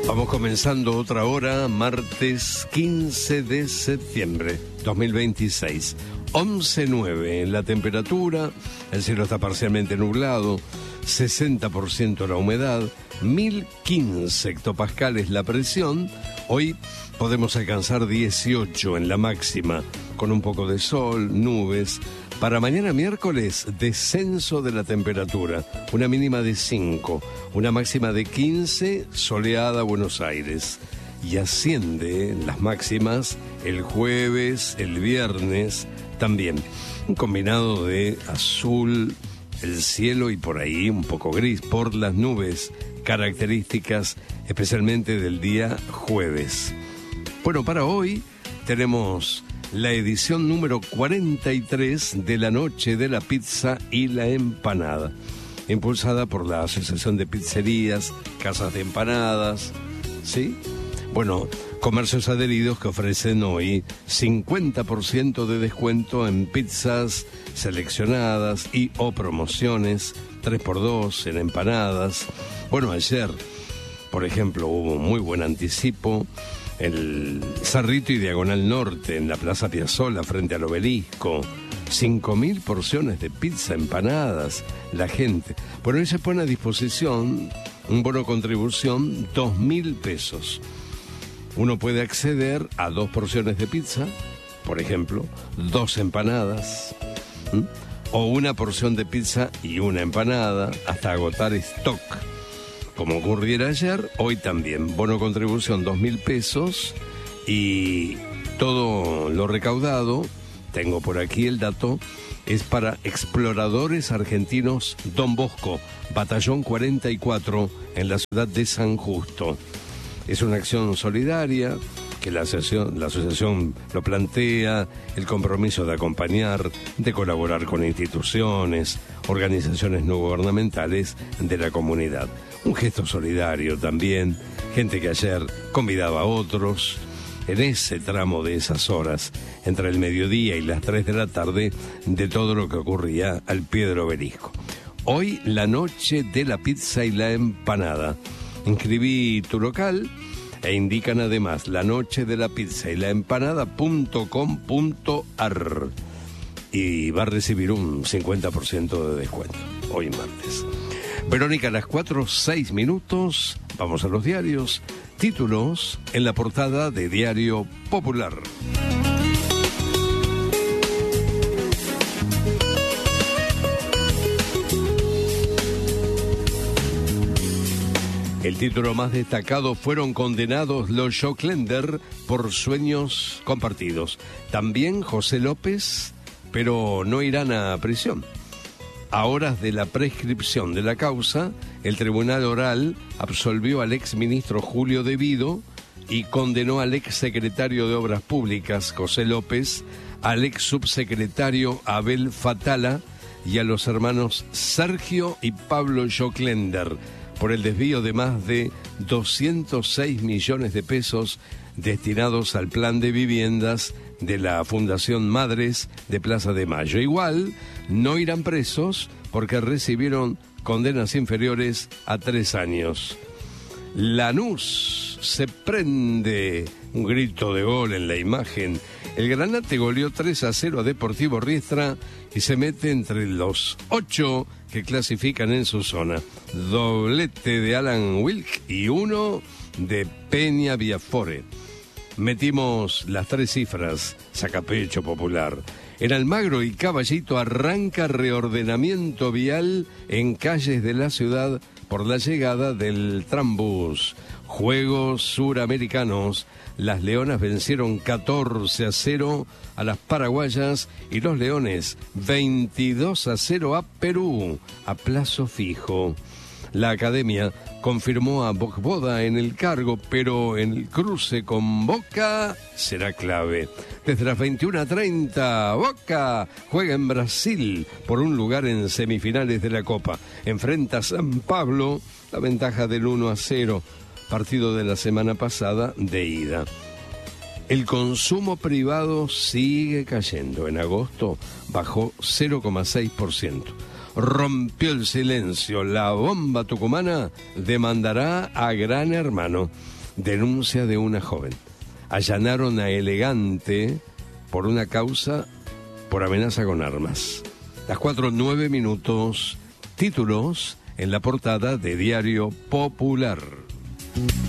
Vamos comenzando otra hora, martes 15 de septiembre 2026. 11:09 en la temperatura, el cielo está parcialmente nublado, 60% la humedad, 1015 hectopascales la presión. Hoy podemos alcanzar 18 en la máxima, con un poco de sol, nubes. Para mañana miércoles, descenso de la temperatura, una mínima de 5, una máxima de 15, soleada Buenos Aires. Y asciende las máximas el jueves, el viernes también. Un combinado de azul, el cielo y por ahí un poco gris por las nubes, características especialmente del día jueves. Bueno, para hoy tenemos la edición número 43 de la Noche de la Pizza y la Empanada, impulsada por la Asociación de Pizzerías, Casas de Empanadas, ¿sí? Bueno, comercios adheridos que ofrecen hoy 50% de descuento en pizzas seleccionadas y o promociones, 3x2 en empanadas. Bueno, ayer, por ejemplo, hubo muy buen anticipo. El Cerrito y Diagonal Norte, en la Plaza Piazzolla, frente al Obelisco. 5.000 porciones de pizza, empanadas, la gente. Bueno, hoy se pone a disposición un bono contribución, 2.000 pesos. Uno puede acceder a 2 porciones de pizza, por ejemplo, 2 empanadas, o una porción de pizza y una empanada, hasta agotar stock. Como ocurriera ayer, hoy también. Bono contribución 2.000 pesos y todo lo recaudado, tengo por aquí el dato, es para Exploradores Argentinos Don Bosco, Batallón 44, en la ciudad de San Justo. Es una acción solidaria que la asociación lo plantea, el compromiso de acompañar, de colaborar con instituciones, organizaciones no gubernamentales de la comunidad. Un gesto solidario también, gente que ayer convidaba a otros, en ese tramo de esas horas, entre el mediodía y las 3 de la tarde, de todo lo que ocurría al pie del Obelisco. Hoy, la Noche de la Pizza y la Empanada. Inscribí tu local e indican además la noche de la pizza y la empanada.com.ar y va a recibir un 50% de descuento hoy martes. Verónica, a las 4:06, vamos a los diarios. Títulos en la portada de Diario Popular. El título más destacado: fueron condenados los Joclender por sueños compartidos. También José López, pero no irán a prisión. A horas de la prescripción de la causa, el Tribunal Oral absolvió al exministro Julio De Vido y condenó al exsecretario de Obras Públicas, José López, al exsubsecretario Abel Fatala y a los hermanos Sergio y Pablo Joclender por el desvío de más de 206 millones de pesos destinados al plan de viviendas de la Fundación Madres de Plaza de Mayo. Igual, no irán presos porque recibieron condenas inferiores a 3 años. Lanús se prende, un grito de gol en la imagen. El Granate goleó 3-0 a Deportivo Riestra y se mete entre los 8 que clasifican en su zona. Doblete de Alan Wilk y 1 de Peña Viafore. Metimos las 3 cifras, sacapecho popular. En Almagro y Caballito arranca reordenamiento vial en calles de la ciudad por la llegada del Trambús. Juegos Suramericanos. Las Leonas vencieron 14-0 a las paraguayas y los Leones 22-0 a Perú a plazo fijo. La Academia confirmó a Bogboda en el cargo, pero en el cruce con Boca será clave. Desde las 21:30, Boca juega en Brasil por un lugar en semifinales de la Copa. Enfrenta a San Pablo, la ventaja del 1-0, partido de la semana pasada de ida. El consumo privado sigue cayendo. En agosto bajó 0,6%. Rompió el silencio. La bomba tucumana demandará a Gran Hermano. denuncia de una joven. Allanaron a Elegante por una causa por amenaza con armas. Las 4:09, títulos en la portada de Diario Popular.